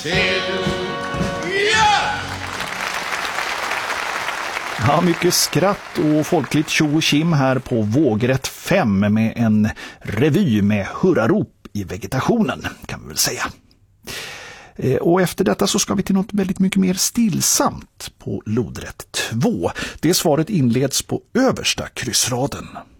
Ja, mycket skratt och folkligt tjo och kim här på Vågrätt 5 med en revy med hurrarop i vegetationen, kan vi väl säga. Och efter detta så ska vi till något väldigt mycket mer stillsamt på lodrätt 2. Det svaret inleds på översta kryssraden.